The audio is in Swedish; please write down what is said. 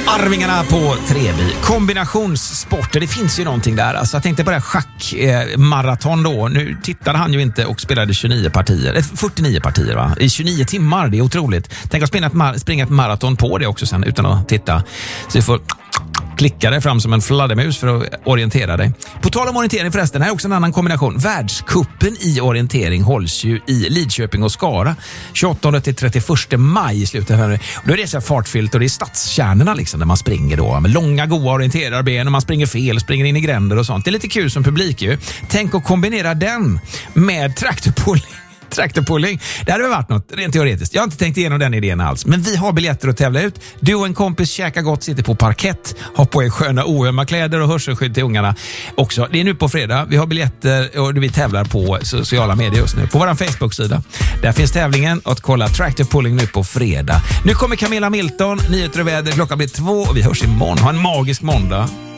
Arvingarna på Treby. Kombinationssporter, det finns ju någonting där. Alltså, jag tänkte på det här schackmaraton då. Nu tittade han ju inte och spelade 49 partier va? I 29 timmar, det är otroligt. Tänk att springa ett maraton på det också sen utan att titta. Så du får klicka dig fram som en fladdermus för att orientera dig. På tal om orientering förresten, här är också en annan kombination. Världskuppen i orientering hålls ju i Lidköping och Skara 28 till 31 maj i slutet. Och då är det så fartfyllt och det är stadskärnorna liksom, där man springer då med långa goa orienterarben och man springer fel, springer in i gränder och sånt. Det är lite kul som publik ju. Tänk att kombinera den med traktorpulling. Det hade väl varit något rent teoretiskt. Jag har inte tänkt igenom den idén alls. Men vi har biljetter att tävla ut. Du och en kompis käkar gott, sitter på parkett, har på er sköna oömma kläder och hörselskydd till ungarna också. Det är nu på fredag. Vi har biljetter och vi tävlar på sociala medier just nu. På vår Facebook-sida. Där finns tävlingen att kolla traktorpulling nu på fredag. Nu kommer Camilla Milton, nyheter och väder. Klockan blir 2 och vi hörs imorgon. Ha en magisk måndag.